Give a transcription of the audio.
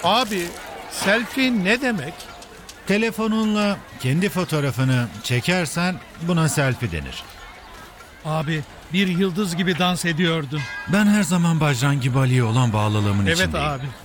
Abi, selfie ne demek? Telefonunla kendi fotoğrafını çekersen buna selfie denir. Abi, bir yıldız gibi dans ediyordun. Ben her zaman Bajrangi Bali'ye olan bağlılığımın Evet içindeyim. abi.